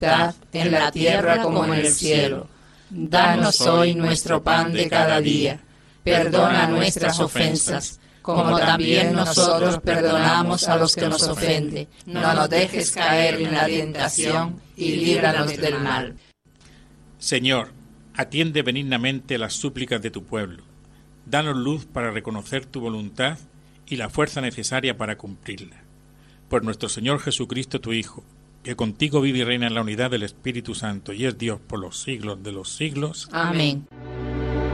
dad en la tierra como en el cielo. Danos hoy nuestro pan de cada día. Perdona nuestras ofensas, como también nosotros perdonamos a los que nos ofenden. No nos dejes caer en la tentación y líbranos del mal. Señor, atiende benignamente las súplicas de tu pueblo. Danos luz para reconocer tu voluntad y la fuerza necesaria para cumplirla. Por nuestro Señor Jesucristo, tu Hijo, que contigo vive y reina en la unidad del Espíritu Santo y es Dios por los siglos de los siglos. Amén.